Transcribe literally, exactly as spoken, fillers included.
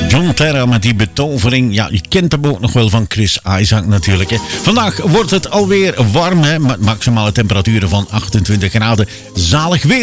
John Terra met die betovering. Ja, je kent hem ook nog wel van Chris Isaak natuurlijk. Hè. Vandaag wordt het alweer warm, hè, met maximale temperaturen van achtentwintig graden. Zalig weer.